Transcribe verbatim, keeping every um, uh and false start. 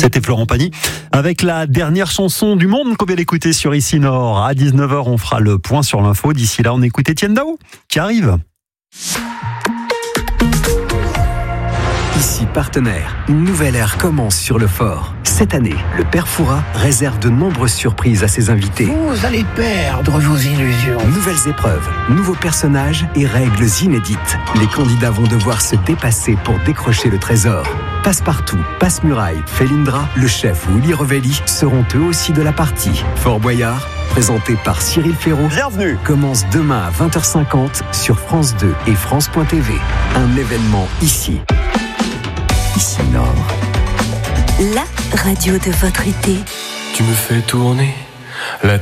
C'était Florent Pagny avec la dernière chanson du monde qu'on vient d'écouter sur Ici Nord. À dix-neuf heures, on fera le point sur l'info. D'ici là, on écoute Étienne Dao qui arrive. Ici Partenaire, une nouvelle ère commence sur le fort. Cette année, le Père Fouras réserve de nombreuses surprises à ses invités. Vous allez perdre vos illusions. Nouvelles épreuves, nouveaux personnages et règles inédites. Les candidats vont devoir se dépasser pour décrocher le trésor. Passe-Partout, Passe-Muraille, Felindra, le chef ou Willy Revelli seront eux aussi de la partie. Fort Boyard, présenté par Cyril Ferraud, Bienvenue. commence demain à vingt heures cinquante sur France deux et France point T V. Un événement ici. Ici Nord. La radio de votre été. Tu me fais tourner la